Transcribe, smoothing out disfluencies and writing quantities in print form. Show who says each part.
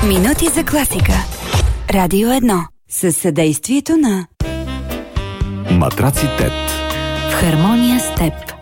Speaker 1: Минути за класика. Радио 1. Със съдействието на
Speaker 2: Матраци ТЕТ.
Speaker 1: В хармония с теб.